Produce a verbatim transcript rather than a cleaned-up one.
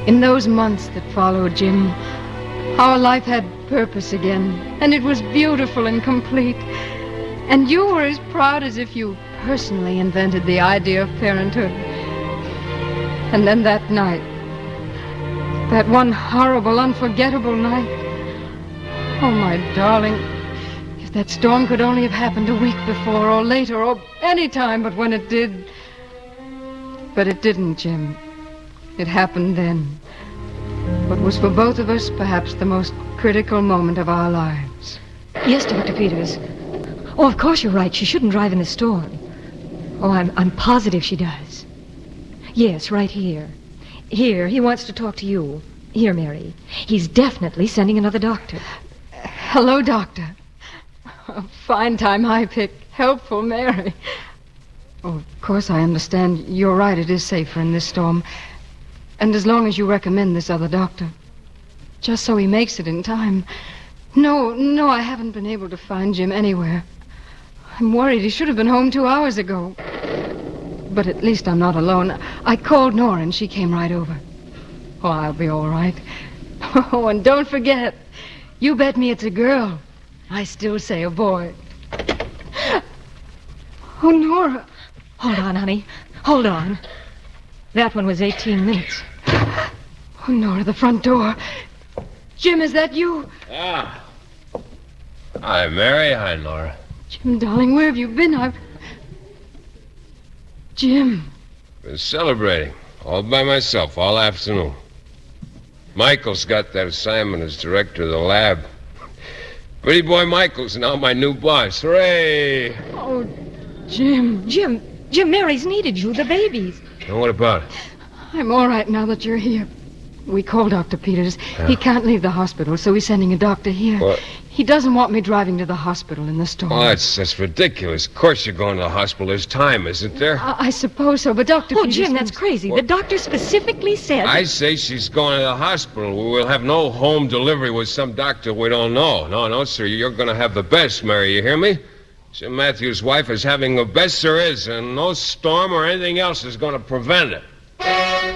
In those months that followed, Jim, our life had purpose again, and it was beautiful and complete. And you were as proud as if you personally invented the idea of parenthood. And then that night, that one horrible, unforgettable night. Oh, my darling, if that storm could only have happened a week before or later or any time but when it did. But it didn't, Jim. It happened then. What was for both of us perhaps the most critical moment of our lives. Yes, Doctor Peters. Oh, of course you're right. She shouldn't drive in the storm. Oh, I'm, I'm positive she does. Yes, right here. Here, he wants to talk to you. Here, Mary. He's definitely sending another doctor. Hello, Doctor. A fine time I pick. Helpful Mary. Oh, of course I understand. You're right, it is safer in this storm. And as long as you recommend this other doctor. Just so he makes it in time. No, no, I haven't been able to find Jim anywhere. I'm worried. He should have been home two hours ago. But at least I'm not alone. I called Nora and she came right over. Oh, I'll be all right. Oh, and don't forget, you bet me it's a girl. I still say a boy. Oh, Nora. Hold on, honey. Hold on. That one was eighteen minutes. Oh, Nora, the front door. Jim, is that you? Ah. Hi, Mary. Hi, Nora. Jim, darling, where have you been? I've... Jim. Been celebrating. All by myself, all afternoon. Michael's got that assignment as director of the lab. Pretty boy Michael's now my new boss. Hooray! Oh, Jim. Jim, Jim, Mary's needed you, the babies. And what about it? I'm all right now that you're here. We called Doctor Peters. Yeah. He can't leave the hospital, so he's sending a doctor here. What? He doesn't want me driving to the hospital in the storm. Oh, that's, that's ridiculous. Of course you're going to the hospital. There's time, isn't there? I, I suppose so, but Doctor Oh, Peters... Jim, that's thinks- crazy. What? The doctor specifically said... I say she's going to the hospital. We'll have no home delivery with some doctor we don't know. No, no, sir. You're going to have the best, Mary. You hear me? Jim Matthews' wife is having the best there is, and no storm or anything else is going to prevent it.